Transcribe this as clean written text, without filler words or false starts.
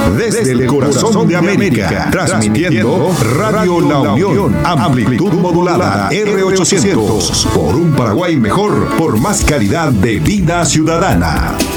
Desde el corazón de América, transmitiendo Radio La Unión, amplitud modulada R800, por un Paraguay mejor, por más calidad de vida ciudadana.